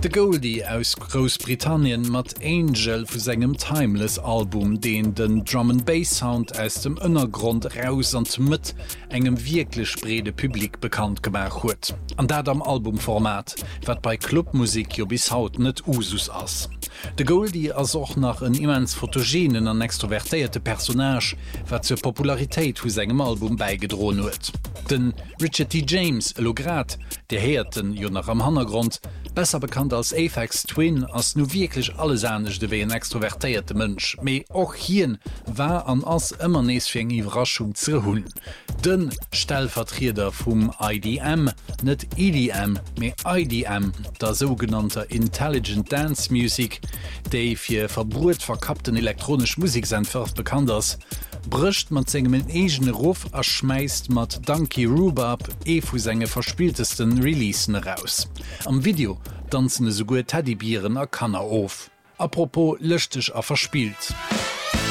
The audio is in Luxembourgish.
De Goldie aus Großbritannien mat Angel vu segem Timeless Album, den den Drum-and-Bass-Sound aus dem Innergrund raus an mit engem wirklich brede Publikum bekannt gemacht huet. An dat am Albumformat, wat bei Clubmusik jo bis haut net Usus ass. De Goldie as auch nach een immens fotogenen an extrovertierte Personage, wat zur Popularität vu segem Album beigedrohen huet. Den Richard T. James, Lograt, der heerten jo nach am Hintergrund, besser bekannt als Aphex Twin, als nu wirklich alles ähnlich wie ein extrovertierte Mensch. Me auch hien war an ass immer nees für eng Überraschung zu holen. Den Stellvertreter vom IDM, nicht EDM, me IDM, der sogenannte Intelligent Dance Music, die für verbrut verkappten elektronisch Musiksentwurf bekannt ist, bricht man segem en egene Ruf erschmeißt mat Donkey Rhubarb vu senge verspieltesten Releasen raus. Am Video tanzen so gut Teddybieren a Kanner auf. Apropos lüchtig a verspielt.